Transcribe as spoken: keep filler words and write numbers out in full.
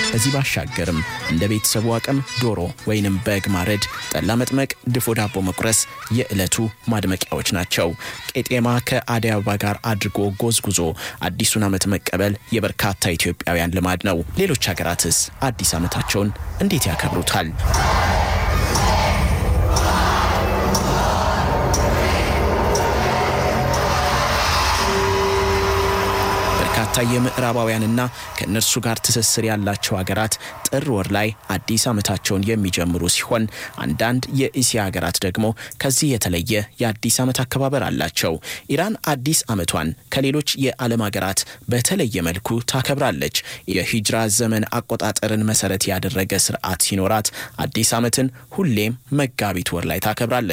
ከዚህ ባሻገርም እንደ ቤተሰቡ አቅም ዶሮ ወይንም በግ ማረድ፣ ጠላ መጥመቅ፣ ድፎ ዳቦ መቁረስ የዕለቱ ማድመቂያዎች ናቸው። ቄጤማ ከአደይ አበባ ጋር አድርጎ ጎዝጉዞ አዲሱን ዓመት መቀበል የበርካታ ኢትዮጵያውያን ልማድ ነው። ሌሎች ሀገራትስ አዲስ ዓመታቸውን እንዴት ያከብሩታል? በርካታ የምዕራባውያንና ከነርሱ ጋር ትስስር ያላቸው ሀገራት ጥር ወር ላይ አዲስ ዓመታቸውን የሚጀምሩ ሲሆን አንዳንድ የእስያ ሀገራት ደግሞ ከዚህ የተለየ የአዲስ ዓመት አከባበር አላቸው። ኢራን አዲስ ዓመቷን ከሌሎች የዓለም ሀገራት በተለየ መልኩ ታከብራለች። የሂጅራ ዘመን አቆጣጠርን መሰረት ያደረገ ስርዓት ሲኖራት አዲስ ዓመትን ሁሌም መጋቢት ወር ላይ ታከብራለች።